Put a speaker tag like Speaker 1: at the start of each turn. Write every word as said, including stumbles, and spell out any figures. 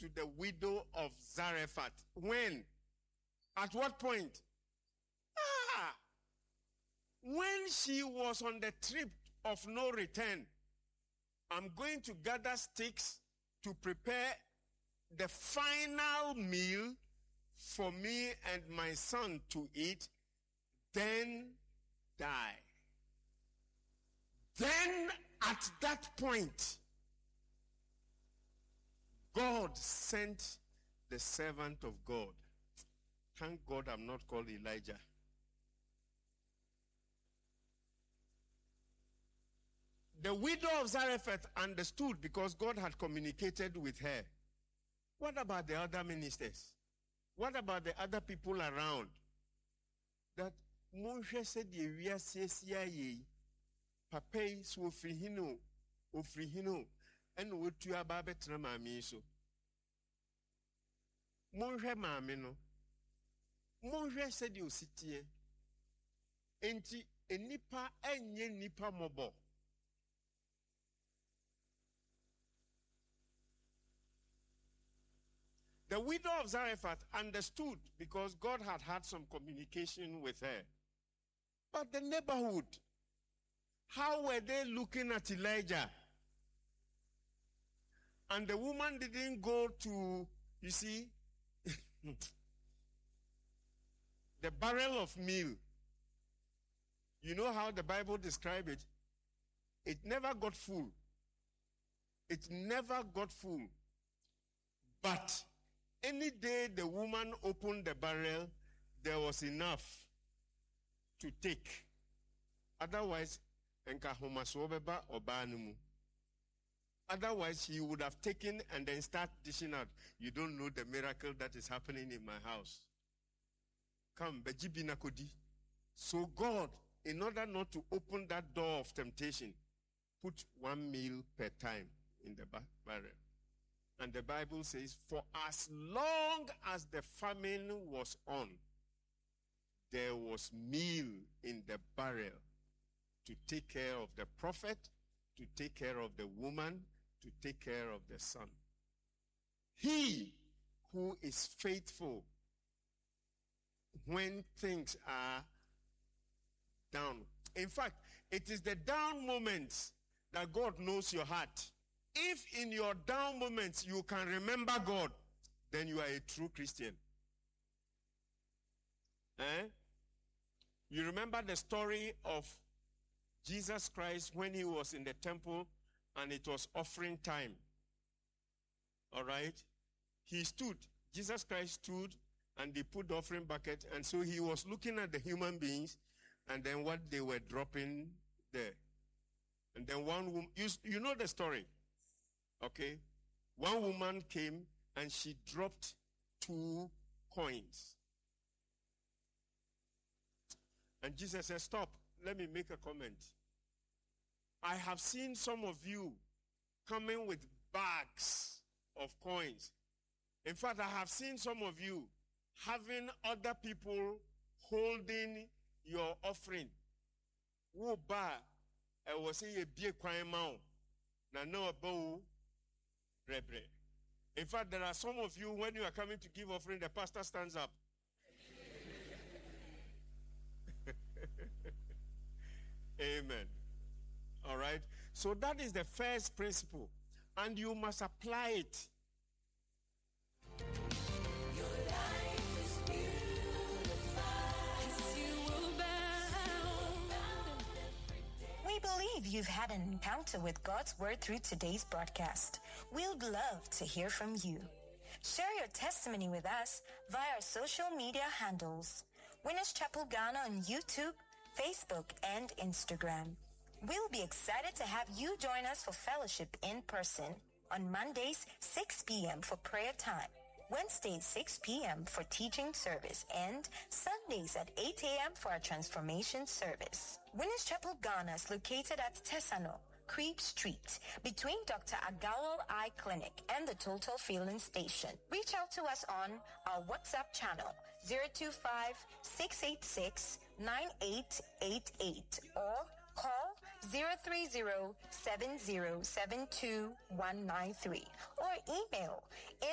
Speaker 1: to the widow of Zarephath. When? At what point? Ah! When she was on the trip of no return. I'm going to gather sticks to prepare the final meal for me and my son to eat, then die. Then at that point, God sent the servant of God. Thank God I'm not called Elijah. The widow of Zarephath understood because God had communicated with her. What about the other ministers? What about the other people around? That Moshe said, "We are saying, Papa, so frihino, ofrihino, and what you are babetra mami so." Moshe mami no. Moshe said, "You sit here, enti enipa enye nipa mobo." The widow of Zarephath understood because God had had some communication with her. But the neighborhood, how were they looking at Elijah? And the woman didn't go to, you see, the barrel of meal. You know how the Bible describes it? It never got full. It never got full. But any day the woman opened the barrel, there was enough to take. Otherwise, Otherwise, he would have taken and then start dishing out. You don't know the miracle that is happening in my house. Come, Bejibina Kodi. So God, in order not to open that door of temptation, put one meal per time in the barrel. And the Bible says, for as long as the famine was on, there was meal in the barrel to take care of the prophet, to take care of the woman, to take care of the son. He who is faithful when things are down. In fact, it is the down moments that God knows your heart. If in your down moments you can remember God, then you are a true Christian. Eh? You remember the story of Jesus Christ when he was in the temple and it was offering time. All right? He stood. Jesus Christ stood and they put the offering bucket, and so he was looking at the human beings and then what they were dropping there. And then one woman, you, you know the story. Okay? One woman came and she dropped two coins. And Jesus said, stop, let me make a comment. I have seen some of you coming with bags of coins. In fact, I have seen some of you having other people holding your offering. Wo ba, I was saying a big crime now. Now, no about rebre. In fact, there are some of you, when you are coming to give offering, the pastor stands up. Amen. All right. So that is the first principle, and you must apply it.
Speaker 2: Your life is beautiful. You will bound. We believe you've had an encounter with God's Word through today's broadcast. We'd love to hear from you. Share your testimony with us via our social media handles. Winners Chapel Ghana on YouTube, Facebook, and Instagram. We'll be excited to have you join us for fellowship in person on Mondays, six p.m. for prayer time, Wednesdays, six p.m. for teaching service, and Sundays at eight a.m. for our transformation service. Winners Chapel Ghana is located at Tesano, Creep Street, between Doctor Agawal Eye Clinic and the Total Filling Station. Reach out to us on our WhatsApp channel zero two five, six eight six, nine eight eight eight or call zero three zero, seven zero seven two, one nine three or email